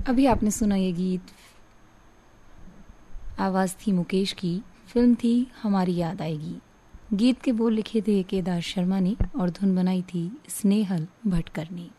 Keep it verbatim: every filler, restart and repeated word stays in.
अभी आपने सुना ये गीत, आवाज़ थी मुकेश की, फिल्म थी हमारी याद आएगी। गीत के बोल लिखे थे केदार शर्मा ने और धुन बनाई थी स्नेहल भटकर ने।